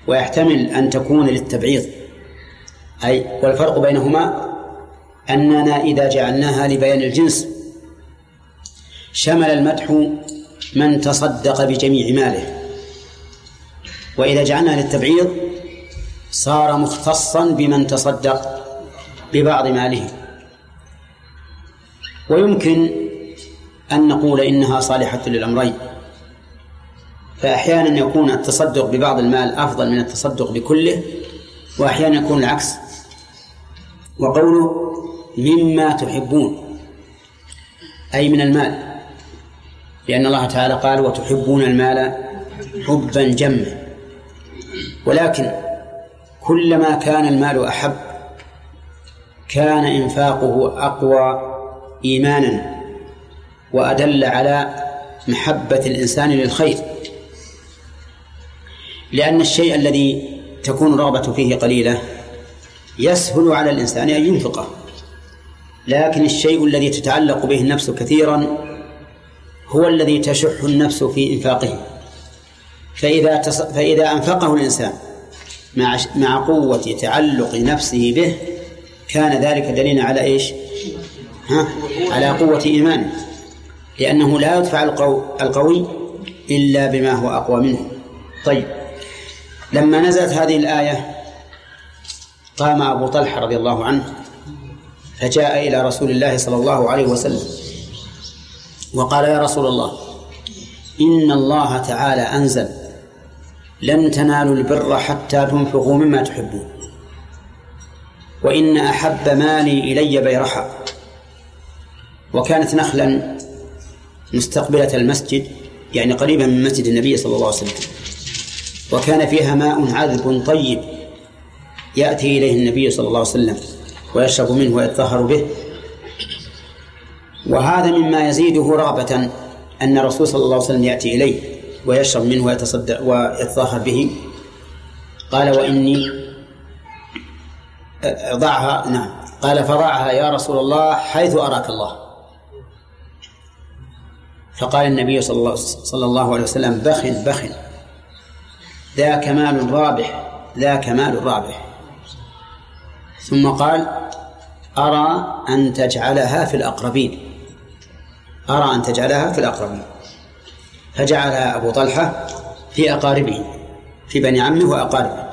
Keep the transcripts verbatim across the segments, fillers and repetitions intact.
ويحتمل أن تكون للتبعيض، أي والفرق بينهما أننا إذا جعلناها لبيان الجنس شمل المدح من تصدق بجميع ماله، وإذا جعلناها للتبعيض صار مختصا بمن تصدق ببعض ماله. ويمكن أن نقول إنها صالحة للأمرين، فأحيانا يكون التصدق ببعض المال أفضل من التصدق بكله، وأحيانا يكون العكس. وقوله مما تحبون أي من المال، لأن الله تعالى قال وتحبون المال حبا جما، ولكن كلما كان المال أحب كان إنفاقه أقوى إيمانا وأدل على محبة الإنسان للخير، لأن الشيء الذي تكون الرغبة فيه قليلة يسهل على الإنسان أن ينفقه، لكن الشيء الذي تتعلق به النفس كثيرا هو الذي تشح النفس في إنفاقه. فإذا, تص... فإذا أنفقه الإنسان مع, مع قوة تعلق نفسه به كان ذلك دليلا على إيش؟ ها؟ على قوة إيمانه، لأنه لا يدفع القو... القوي إلا بما هو أقوى منه. طيب، لما نزلت هذه الآية قام أبو طلحة رضي الله عنه فجاء إلى رسول الله صلى الله عليه وسلم وقال يا رسول الله، إن الله تعالى أنزل لن تنالوا البر حتى تنفقوا مما تحبون، وإن أحب مالي إلي بيرحة. وكانت نخلا مستقبلة المسجد، يعني قريبا من مسجد النبي صلى الله عليه وسلم، وكان فيها ماء عذب طيب يأتي إليه النبي صلى الله عليه وسلم ويشرب منه ويتطهر به. وهذا مما يزيده رغبة أن الرسول صلى الله عليه وسلم يأتي إليه ويشرب منه ويتصدق ويتطهر به. قال وإني ضعها، نعم، قال فضعها يا رسول الله حيث أراك الله. فقال النبي صلى الله, صلى الله عليه وسلم بخل بخل ذاك مال رابح ذاك مال رابح. ثم قال أرى أن تجعلها في الأقربين أرى أن تجعلها في الأقربين فجعلها أبو طلحة في أقاربه، في بني عمه وأقاربه.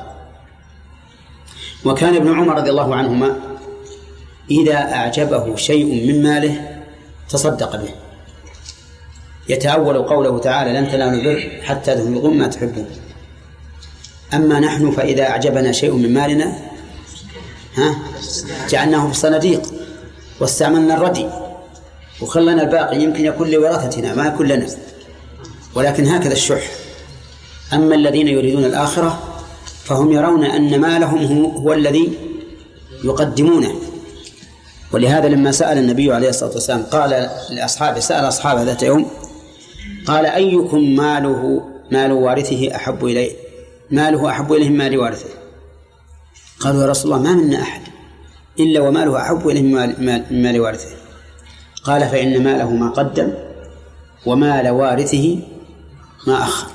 وكان ابن عمر رضي الله عنهما إذا أعجبه شيء من ماله تصدق به، يتأول قوله تعالى لن تنالوا البر حتى تنفقوا مما تحبون. أما نحن فإذا أعجبنا شيء من مالنا ها جعلناه في الصناديق واستعملنا الردي وخلنا الباقي، يمكن يكون لورثتنا ما يكون لنا، ولكن هكذا الشح. أما الذين يريدون الآخرة فهم يرون أن مالهم هو, هو الذي يقدمونه. ولهذا لما سأل النبي عليه الصلاة والسلام قال لأصحابه، سأل أصحابه ذات يوم قال أيكم ماله مال وارثه أحب إليه ماله أحب إليه من مال وارثه؟ قالوا يا رسول الله ما منا أحد إلا وماله أحب إليه من مال وارثه. قال فإن ماله ما قدم ومال وارثه ما أخر.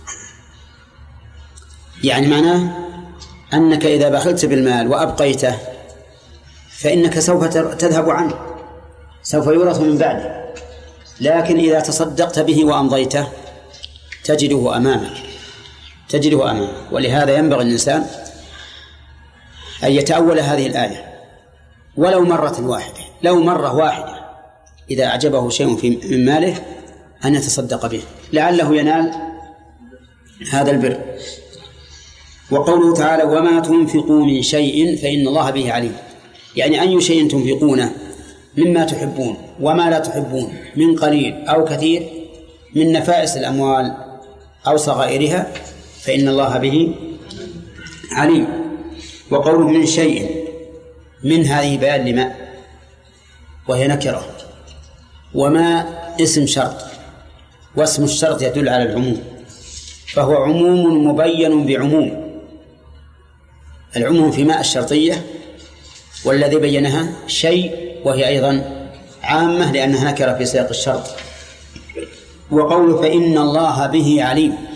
يعني معناه أنك إذا بخلت بالمال وأبقيته فإنك سوف تذهب عنه، سوف يورث من بعده، لكن إذا تصدقت به وأمضيته تجده أمامك تجده أمامك ولهذا ينبغي الإنسان أن يتأول هذه الآية ولو مرة واحدة، لو مرة واحدة إذا أعجبه شيء في من ماله أن يتصدق به لعله ينال هذا البر. وقوله تعالى وما تنفقوا من شيء فإن الله به عليم، يعني أي شيء تنفقونه مما تحبون وما لا تحبون من قليل أو كثير من نفائس الأموال أو صغائرها فإن الله به عليم. وقوله من شيء من هذه بيان لما وهي نكرة، وما اسم شرط، واسم الشرط يدل على العموم، فهو عموم مبين بعموم. العموم في ماء الشرطية والذي بينها شيء وهي أيضا عامة لأنها نكرة في سياق الشرط. وقوله فإن الله به عليم،